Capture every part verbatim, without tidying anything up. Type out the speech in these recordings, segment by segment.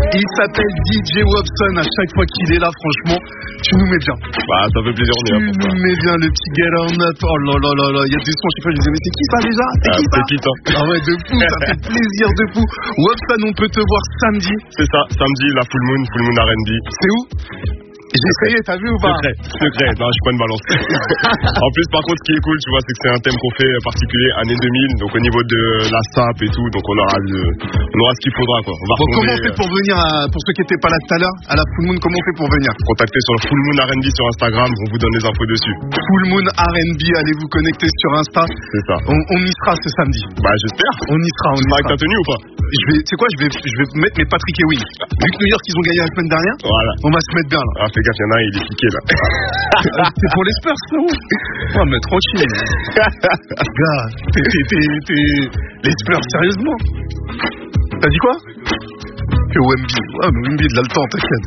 Il s'appelle D J Wobson. À chaque fois qu'il est là, franchement, tu nous mets bien. Bah, ça fait plaisir, on est là pour Tu ça. nous mets bien le petit get on up. Oh là là là là. Il y a des sons, je sais pas, je disais, mais c'est qui ça déjà? C'est Ah, qui ça? c'est qui ça? Ah ouais, de fou, ça fait plaisir de fou. Wobson, on peut te voir samedi. C'est ça, samedi, la Full Moon, Full Moon R and B. C'est où? J'ai essayé, t'as vu ou pas? Secret, secret, non, je suis pas une balance. En plus, par contre, ce qui est cool, tu vois, c'est que c'est un thème qu'on fait particulier année deux mille, donc au niveau de la S A P et tout, donc on aura, le, on aura ce qu'il faudra, quoi. On va Bon, comment on retrouver, fait pour venir à, pour ceux qui étaient pas là tout à l'heure, à la Full Moon, comment on fait pour venir? contacter sur le Full Moon R and B sur Instagram, on vous donne les infos dessus. Full Moon R and B, allez vous connecter sur Insta. C'est ça. On, on y sera ce samedi. Bah, j'espère. On y sera, on y Tu seras avec sera. ta tenue ou pas? Je vais, tu sais quoi, je vais, je vais mettre mes Patrick Ewing. Vu que New York, ils ont gagné la semaine dernière, Voilà. on va se mettre bien là. Ah, fais gaffe, y'en a un, il est piqué, là. C'est pour les Spurs, frérot. Oh, mais tranquille. Gars, t'es, t'es, t'es, t'es... Les Spurs, sérieusement? T'as dit quoi? Que Wemby. Ah, mais Wemby, il a le temps, t'inquiète.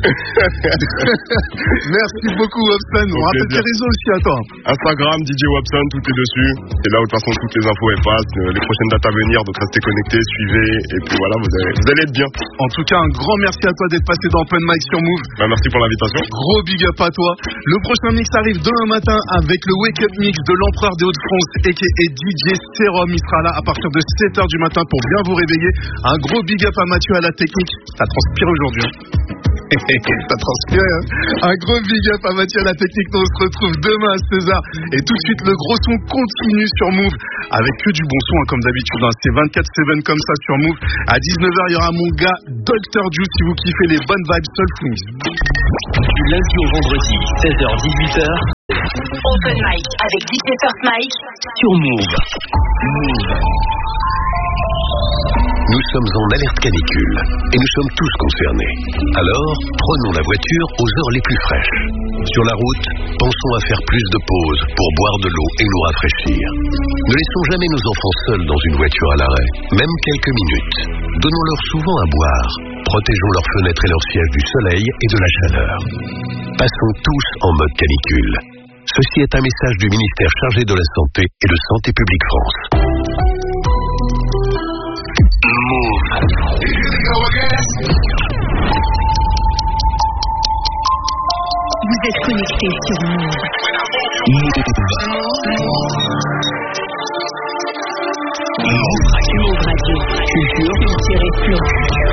Merci beaucoup, Wobson. On rappelle tes réseaux aussi à toi. Instagram, D J Wobson, tout est dessus. C'est là où de toute façon toutes les infos elles passent, euh, les prochaines dates à venir, donc restez connectés, suivez, et puis voilà, vous allez, vous allez être bien. En tout cas, un grand merci à toi d'être passé dans Open Mic sur Move. Bah, merci pour l'invitation. Gros big up à toi. Le prochain mix arrive demain matin avec le Wake Up Mix de l'Empereur des Hauts-de-France a k a. D J Serum. Il sera là à partir de sept heures du matin pour bien vous réveiller. Un gros big up à Mathieu à la technique. Ça transpire aujourd'hui. Ça transpire, hein. Un gros big up à Mathieu à la technique. On se retrouve demain à seize heures. Et tout de suite, le gros son continue sur Move avec que du bon son, hein, comme d'habitude. Hein. C'est vingt-quatre sept comme ça sur Move. À dix-neuf heures, il y aura mon gars docteur Juice si vous kiffez les bonnes vibes Soulful Music. Du lundi au vendredi, seize heures dix-huit heures. Open Mic avec D J First Mike Sur Move. Move. Nous sommes en alerte canicule et nous sommes tous concernés. Alors, prenons la voiture aux heures les plus fraîches. Sur la route, pensons à faire plus de pauses pour boire de l'eau et nous rafraîchir. Ne laissons jamais nos enfants seuls dans une voiture à l'arrêt, même quelques minutes. Donnons-leur souvent à boire. Protégeons leurs fenêtres et leurs sièges du soleil et de la chaleur. Passons tous en mode canicule. Ceci est un message du ministère chargé de la Santé et de Santé publique France. Vous êtes connectés sur Move. Move. Move Radio. Culture. Culture et pure.